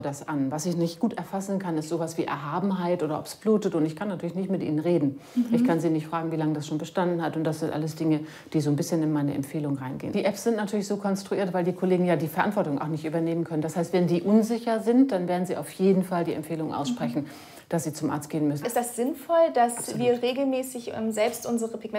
Das an. Was ich nicht gut erfassen kann, ist sowas wie Erhabenheit oder ob es blutet. Und ich kann natürlich nicht mit Ihnen reden. Ich kann Sie nicht fragen, wie lange das schon bestanden hat. Und das sind alles Dinge, die so ein bisschen in meine Empfehlung reingehen. Die Apps sind natürlich so konstruiert, weil die Kollegen ja die Verantwortung auch nicht übernehmen können. Das heißt, wenn die unsicher sind, dann werden sie auf jeden Fall die Empfehlung aussprechen, dass sie zum Arzt gehen müssen. Ist das sinnvoll, dass Absolut. wir regelmäßig selbst unsere Pigmente